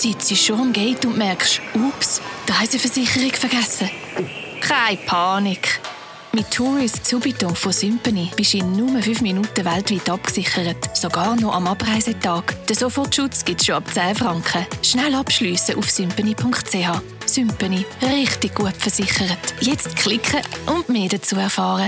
sitzt schon am Gate und merkst, ups, die Reiseversicherung vergessen. Keine Panik. Mit Tourist Subito von Sympany bist du in nur 5 Minuten weltweit abgesichert. Sogar noch am Abreisetag. Den Sofortschutz gibt es schon ab 10 Franken. Schnell abschliessen auf sympany.ch. Sympany. Richtig gut versichert. Jetzt klicken und mehr dazu erfahren.